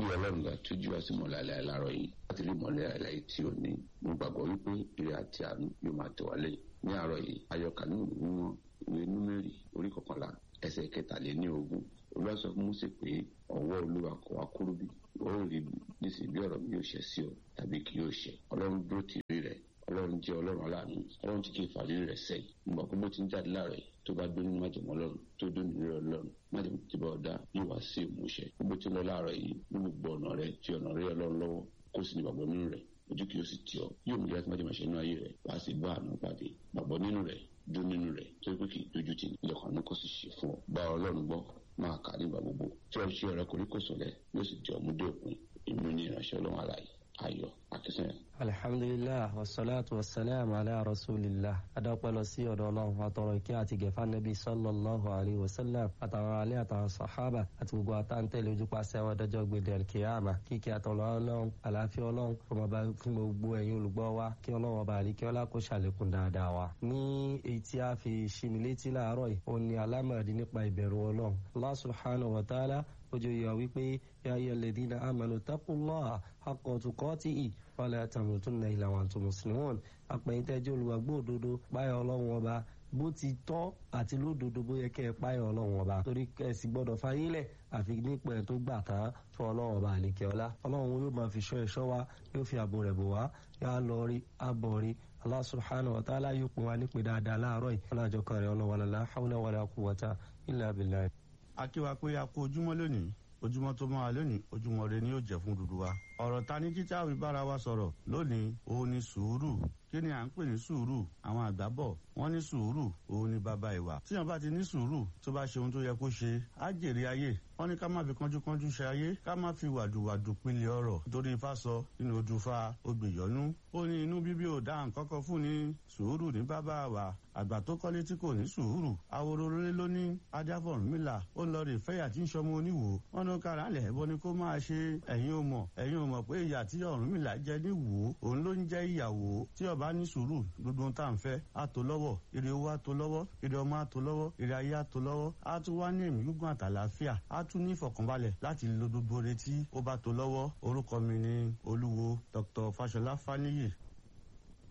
ọlọ́run ga tó jí wá sí mọ̀lẹ́ láàárọ̀ yìí láti rí mọ̀lẹ́ àìláì tí ò ní. mo gbàgbọ́ wípé ire àti àánú yóò máa tẹ̀ wá lẹ́yìn. ní àárọ̀ yìí ayọ̀kà ní ìwé Númérì orí 11 ẹsẹ̀ 23. Olúwa sọ fún Mósè pé ọwọ́ Olúwa kò wá kúrú bí ó rí nísìnyí bí ọ̀rọ̀ mi yóò ṣẹ sí ọ tàbí kì yóò ṣẹ. Ọlọ́run dúró tì rí rẹ̀. Ọlọ́run jẹ́ Ọlọ́run aláàánú. Ọlọ́run tí kì í fàlírí rẹ̀ sẹ́yìn. nígbà pé bó ti ń jáde láàrẹ̀ tó bá dún ní májèmọ́ Ọlọ́run tó dún ní rẹ̀ Ọlọ́run májèmọ́ tí bá ọ̀dá yóò wá sí ìmúṣẹ. bó ti lọ láàrẹ̀ yìí ní gbogbo ọ̀nà rẹ̀ tí ọ̀nà rẹ̀ Ọlọ́run lọ́wọ́ kó sì ní gbàgbọ́ nínú rẹ̀ ojú kì yóò sì tì ọ́ yóò mú ìyá tí májèmọ́ ṣe inú ayé rẹ̀ wá sí bá àánú pàdé gbàgbọ́ nínú rẹ̀ dún nínú rẹ̀ tó pé kì í dojú tì ilẹ̀kùn àánú kó sì ṣe fún ọ. bá Ọlọ́run gbọ́ máa kà nígbà gbogbo tí ọ̀ṣẹ́ rẹ̀ koríko lẹ̀ yóò sì jẹ́ ọmọdé òpin ìmú ní ìránṣẹ́ Ọlọ́run alààyè Ayọ̀ Akínsànyà. alhamdulillah wassalatu wassalamu ala rasulillah adọ́pẹ́ lọ sí ọ̀dọ̀ Ọlọ́run àtọ̀rọ̀ ìkẹ́ àti gẹ̀fà nẹ́bí sallallahu alayhi wa sallam àtàwọn alẹ́ àtàwọn sàhábà àti gbogbo àtàntẹ̀lẹ̀ ojúpasẹ̀ àwọn ọdọ́jọ́ gbèdé alkiyama kíkẹ́ àtọ̀lọ́ Ọlọ́run àlàáfíà Ọlọ́run ọmọ bá fún gbogbo ẹ̀yin olùgbọ́ wa kí Ọlọ́run ọba àríkẹ́ ọlá kó ṣàlékún dáadáa wa. ní èyí tí a fi ṣíni létí láàárọ̀ yìí òun ni alámọ̀dí nípa ìbẹ̀rù Ọlọ́run. Allah subhanahu wa ta'ala ojú yọ wípé ya ayyuhal ladhina amanu taqullaha haqqa tuqatihi wala tamutunna illa wa antum muslimun. àpẹ̀yìntẹ́jọ́ olùwàgbọ́ òdodo páyọ̀ Ọlọ́run ọba bó ti tọ́ àti lódodo bó yẹ kẹ́ ẹ páyọ̀ Ọlọ́run ọba torí kẹ́sì gbọ́dọ̀ fayílẹ̀ àfi nípa ẹ̀ tó gbà tán fún Ọlọ́run ọba àlekẹ́ ọlá. Ọlọ́run yóò máa fi ṣọ́ ẹ̀ṣọ́ wa yóò fi ààbò rẹ̀ bò wá yá lọ rí abọ̀ rí. Allah subhanahu wa ta'ala yóò pín wa nípe dáadáa láàárọ̀ yìí ọlọ́jọ́ kan rẹ̀ ọlọ́wọ́ la hawla wala quwwata illa billah. akíwa pé a kú ojúmọ́ lónìí ojúmọ́ tó máa lónìí ojúmọ́ rẹ ni yóò jẹ́ fún dúdú wa. ọ̀rọ̀ ta ní títí àwọn ìbára wa sọ̀rọ̀ lónìí òun ni sùúrù. kí ni à ń pè ní sùúrù? àwọn àgbà bọ̀ wọ́n ní sùúrù òun ni bàbá ìwà. tíyan bá ti ní sùúrù tó bá ṣe ohun tó yẹ kó ṣe á jèrè ayé. wọ́n ní ká má fi kánjúkánjú ṣe ayé ká má fi wàdùwàdù pilẹ̀ ọ̀rọ̀ nítorí ifá sọ nínú odùfà ògbèyọ́nú. ó ní inú bíbí ò dá nǹkan kan fún ni sùúrù ní bàbá wa. àgbà tó kọ́lé tí kò ní sùúrù àwòrò rere ló ní adáfọ̀rúnmìlà ó lọ rè fẹ́yà tí ń ṣọmọ oníwò. wọ́n ní kára lẹ̀ ẹ̀bọ ni kó máa ṣe ẹ̀yin ò mọ̀ pé ìyà tí Ọ̀rúnmìlà jẹ níwò òun ló ń jẹ́ ìyàwó. tí ó bá ní sùúrù gbogbo ohun tá à ń fẹ́ á tó lọ́wọ́ ire owó á tó lọ́wọ́ ire ọmọ á tó lọ́wọ́ ire ayé á tó lọ́wọ́ á tún wá ní ẹ̀mí gígùn àtàlàáfíà á tún ní ìfọ̀kànbalẹ̀ láti lo gbogbo retí ó bá tó lọ́wọ́. orúkọ mi ni olúwo Dr. Fáṣọlá Fáníyì